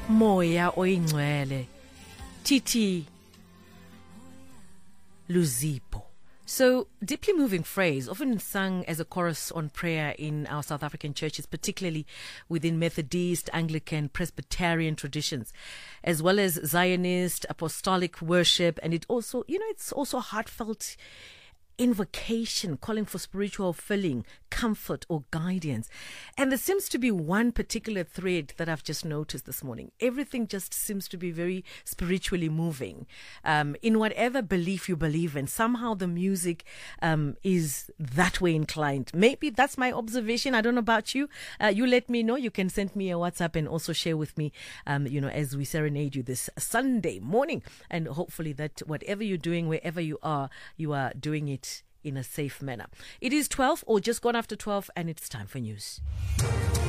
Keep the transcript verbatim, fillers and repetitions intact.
Moya oyingcwele. Titi Luzipo. So, deeply moving phrase, often sung as a chorus on prayer in our South African churches, particularly within Methodist, Anglican, Presbyterian traditions, as well as Zionist, apostolic worship. And it also, you know, it's also heartfelt invocation, calling for spiritual filling, comfort, or guidance. And there seems to be one particular thread that I've just noticed this morning. Everything just seems to be very spiritually moving. Um, in whatever belief you believe in, somehow the music um, is that way inclined. Maybe that's my observation. I don't know about you. Uh, you let me know. You can send me a WhatsApp and also share with me, um, you know, as we serenade you this Sunday morning. And hopefully that whatever you're doing, wherever you are, you are doing it in a safe manner. It is twelve or just gone after twelve, and it's time for news.